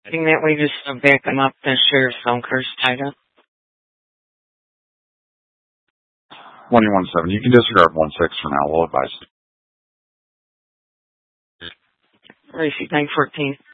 think that we just back them up, the sheriff's phone curse tied up. 21-7. You can disregard 1-6 for now. We'll advise. Racy, 914.